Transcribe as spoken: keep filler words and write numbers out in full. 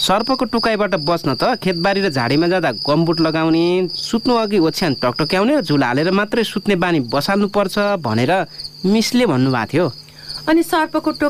सर्पको टोकाइबाट बच्न त खेतबारी र झाडीमा जाँदा गमबुट लगाउने, सुत्नु अघि ओछ्यान टकटक्याउने र झुला हालेर मात्रै सुत्ने बानी बसाल्नुपर्छ भनेर मिसले भन्नुभएको थियो। अनि सर्पको टोकाइ